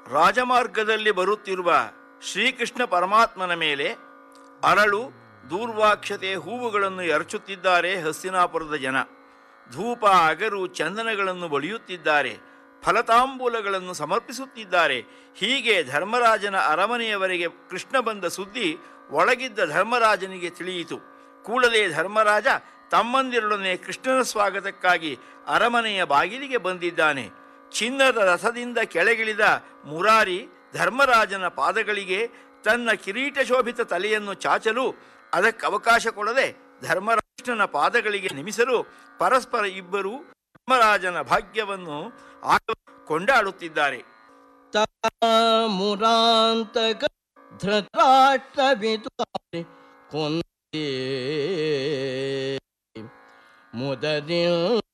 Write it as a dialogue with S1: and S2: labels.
S1: ರಾಜಮಾರ್ಗದಲ್ಲಿ ಬರುತ್ತಿರುವ ಶ್ರೀಕೃಷ್ಣ ಪರಮಾತ್ಮನ ಮೇಲೆ ಅರಳು ದೂರ್ವಾಕ್ಷತೆ ಹೂವುಗಳನ್ನು ಎರಚುತ್ತಿದ್ದಾರೆ ಹಸ್ತಿನಾಪುರದ ಜನ. ಧೂಪ ಅಗರು ಚಂದನಗಳನ್ನು ಬಳಿಯುತ್ತಿದ್ದಾರೆ, ಫಲತಾಂಬೂಲಗಳನ್ನು ಸಮರ್ಪಿಸುತ್ತಿದ್ದಾರೆ. ಹೀಗೆ ಧರ್ಮರಾಜನ ಅರಮನೆಯವರೆಗೆ ಕೃಷ್ಣ ಬಂದ ಸುದ್ದಿ ಒಳಗಿದ್ದ ಧರ್ಮರಾಜನಿಗೆ ತಿಳಿಯಿತು. ಕೂಡಲೇ ಧರ್ಮರಾಜ ತಮ್ಮಂದಿರೊಡನೆ ಕೃಷ್ಣನ ಸ್ವಾಗತಕ್ಕಾಗಿ ಅರಮನೆಯ ಬಾಗಿಲಿಗೆ ಬಂದಿದ್ದಾನೆ. ಚಿನ್ನದ ರಥದಿಂದ ಕೆಳಗಿಳಿದ ಮುರಾರಿ ಧರ್ಮರಾಜನ ಪಾದಗಳಿಗೆ ತನ್ನ ಕಿರೀಟ ಶೋಭಿತ ತಲೆಯನ್ನು ಚಾಚಲು ಅದಕ್ಕೆ ಅವಕಾಶ ಕೊಡದೆ ಧರ್ಮರಾಜನ ಪಾದಗಳಿಗೆ ನಿಮಿಸಲು ಪರಸ್ಪರ ಇಬ್ಬರು ಧರ್ಮರಾಜನ ಭಾಗ್ಯವನ್ನು ಕೊಂಡಾಡುತ್ತಿದ್ದಾರೆ.
S2: ಮುರಾಂತಕ ಧೃತರಾಷ್ಟ್ರವಿತು ಕೊಂದೇ ಮುದದಿ